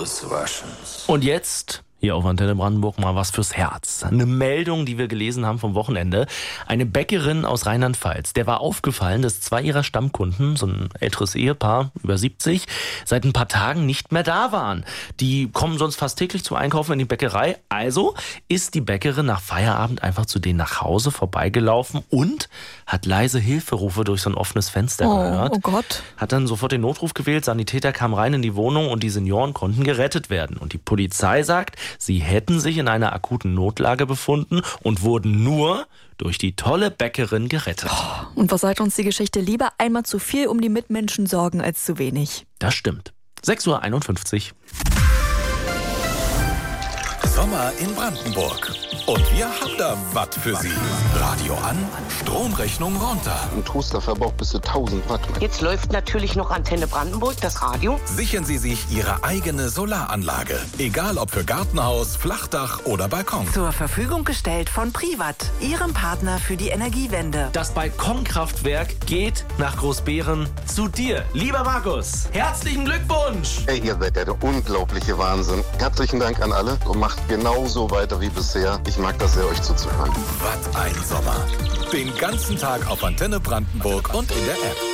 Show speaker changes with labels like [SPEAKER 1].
[SPEAKER 1] des Waschens.
[SPEAKER 2] Und jetzt, hier auf Antenne Brandenburg, mal was fürs Herz. Eine Meldung, die wir gelesen haben vom Wochenende. Eine Bäckerin aus Rheinland-Pfalz, der war aufgefallen, dass 2 ihrer Stammkunden, so ein älteres Ehepaar, über 70, seit ein paar Tagen nicht mehr da waren. Die kommen sonst fast täglich zum Einkaufen in die Bäckerei. Also ist die Bäckerin nach Feierabend einfach zu denen nach Hause vorbeigelaufen und hat leise Hilferufe durch so ein offenes Fenster gehört.
[SPEAKER 3] Oh Gott.
[SPEAKER 2] Hat dann sofort den Notruf gewählt, Sanitäter kamen rein in die Wohnung und die Senioren konnten gerettet werden. Und die Polizei sagt, sie hätten sich in einer akuten Notlage befunden und wurden nur durch die tolle Bäckerin gerettet.
[SPEAKER 3] Und was sagt uns die Geschichte? Lieber einmal zu viel um die Mitmenschen sorgen als zu wenig.
[SPEAKER 2] Das stimmt. 6:51 Uhr.
[SPEAKER 4] Sommer in Brandenburg. Und wir haben da was für Sie. Radio an, Stromrechnung runter.
[SPEAKER 5] Ein Toaster verbraucht bis zu 1000 Watt.
[SPEAKER 6] Jetzt läuft natürlich noch Antenne Brandenburg, das Radio.
[SPEAKER 4] Sichern Sie sich Ihre eigene Solaranlage. Egal ob für Gartenhaus, Flachdach oder Balkon.
[SPEAKER 7] Zur Verfügung gestellt von Privat, Ihrem Partner für die Energiewende.
[SPEAKER 2] Das Balkonkraftwerk geht nach Großbeeren zu dir. Lieber Markus, herzlichen Glückwunsch!
[SPEAKER 5] Ey, ihr seid der unglaubliche Wahnsinn. Herzlichen Dank an alle und macht genauso weiter wie bisher. Ich mag das sehr, euch zuzuhören.
[SPEAKER 4] Was ein Sommer. Den ganzen Tag auf Antenne Brandenburg und in der App.